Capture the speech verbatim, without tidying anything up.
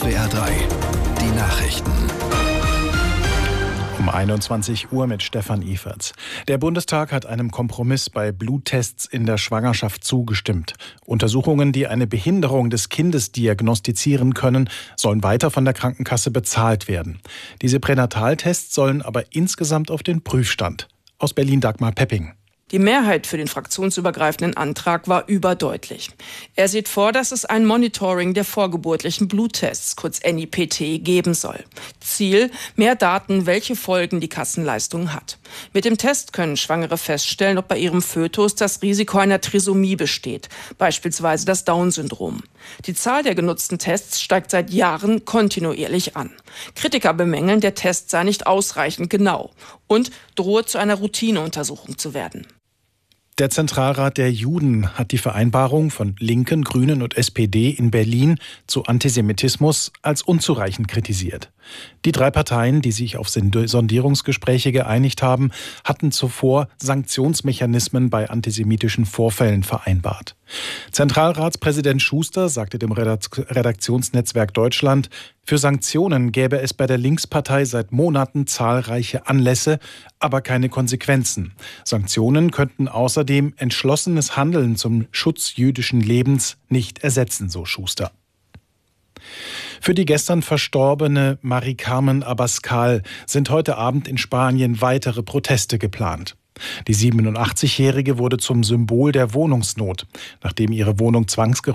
S W R drei, die Nachrichten. Um einundzwanzig Uhr mit Stefan Iferz. Der Bundestag hat einem Kompromiss bei Bluttests in der Schwangerschaft zugestimmt. Untersuchungen, die eine Behinderung des Kindes diagnostizieren können, sollen weiter von der Krankenkasse bezahlt werden. Diese Pränataltests sollen aber insgesamt auf den Prüfstand. Aus Berlin Dagmar Pepping. Die Mehrheit für den fraktionsübergreifenden Antrag war überdeutlich. Er sieht vor, dass es ein Monitoring der vorgeburtlichen Bluttests, kurz N I P T, geben soll. Ziel: mehr Daten, welche Folgen die Kassenleistung hat. Mit dem Test können Schwangere feststellen, ob bei ihrem Fötus das Risiko einer Trisomie besteht, beispielsweise das Down-Syndrom. Die Zahl der genutzten Tests steigt seit Jahren kontinuierlich an. Kritiker bemängeln, der Test sei nicht ausreichend genau und drohe zu einer Routineuntersuchung zu werden. Der Zentralrat der Juden hat die Vereinbarung von Linken, Grünen und S P D in Berlin zu Antisemitismus als unzureichend kritisiert. Die drei Parteien, die sich auf Sondierungsgespräche geeinigt haben, hatten zuvor Sanktionsmechanismen bei antisemitischen Vorfällen vereinbart. Zentralratspräsident Schuster sagte dem Redaktionsnetzwerk Deutschland, für Sanktionen gäbe es bei der Linkspartei seit Monaten zahlreiche Anlässe, aber keine Konsequenzen. Sanktionen könnten außerdem entschlossenes Handeln zum Schutz jüdischen Lebens nicht ersetzen, so Schuster. Für die gestern verstorbene Mari-Carmen Abascal sind heute Abend in Spanien weitere Proteste geplant. Die siebenundachtzigjährige wurde zum Symbol der Wohnungsnot, nachdem ihre Wohnung zwangsgeräumt